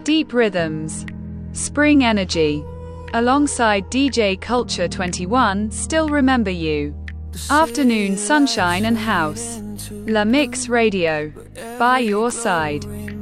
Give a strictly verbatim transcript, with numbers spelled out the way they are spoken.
Deep Rhythms, Spring Energy, alongside D J Culture twenty-one, Still Remember You, Afternoon Sunshine and House, La Mix Radio, By Your Side.